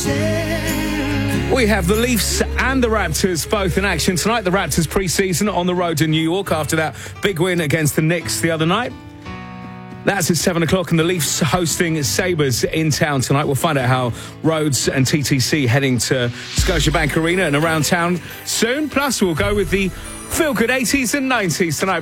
We have the Leafs and the Raptors both in action tonight. The Raptors pre-season on the road in New York after that big win against the Knicks the other night. That's at 7 o'clock, and the Leafs hosting Sabres in town tonight. We'll find out how Rhodes and TTC heading to Scotiabank Arena and around town soon. Plus, we'll go with the feel-good 80s and 90s tonight.